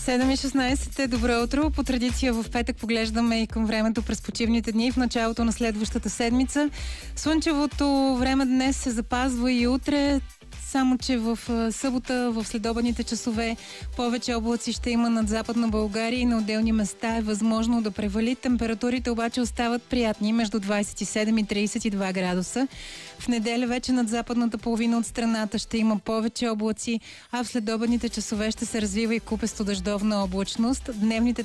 7:16 е добро утро. По традиция в петък поглеждаме и към времето през почивните дни в началото на следващата седмица. Слънчевото време днес се запазва и утре, само че в събота, в следобедните часове, повече облаци ще има над Западна България и на отделни места е възможно да превали. Температурите обаче остават приятни, между 27 и 32 градуса. В неделя вече над западната половина от страната ще има повече облаци, а в следобедните часове ще се развива и купесто дъждовна облачност. Дневните